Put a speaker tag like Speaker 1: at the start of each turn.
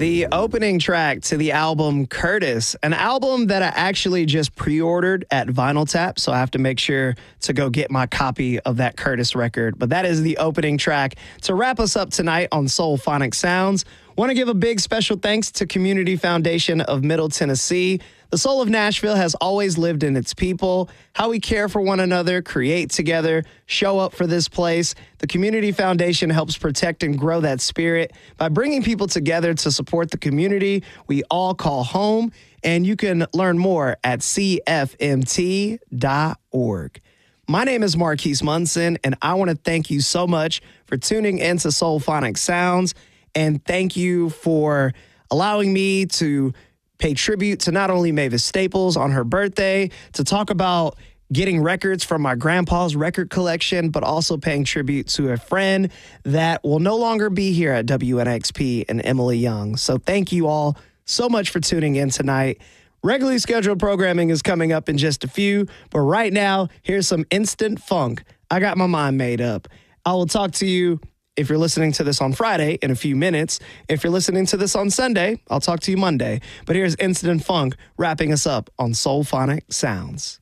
Speaker 1: The opening track to the album Curtis, an album that I actually just pre-ordered at Vinyl Tap, so I have to make sure to go get my copy of that Curtis record. But that is the opening track to wrap us up tonight on Soulphonic Sounds. Want to give a big special thanks to Community Foundation of Middle Tennessee. The soul of Nashville has always lived in its people, how we care for one another, create together, show up for this place. The Community Foundation helps protect and grow that spirit by bringing people together to support the community we all call home. And you can learn more at cfmt.org. My name is Marquise Munson, and I want to thank you so much for tuning into Soulphonic Sounds. And thank you for allowing me to pay tribute to not only Mavis Staples on her birthday, to talk about getting records from my grandpa's record collection, but also paying tribute to a friend that will no longer be here at WNXP and Emily Young. So thank you all so much for tuning in tonight. Regularly scheduled programming is coming up in just a few, but right now, here's some instant funk. I got my mind made up. I will talk to you if you're listening to this on Friday in a few minutes. If you're listening to this on Sunday, I'll talk to you Monday. But here's Instant Funk wrapping us up on Soulphonic Sounds.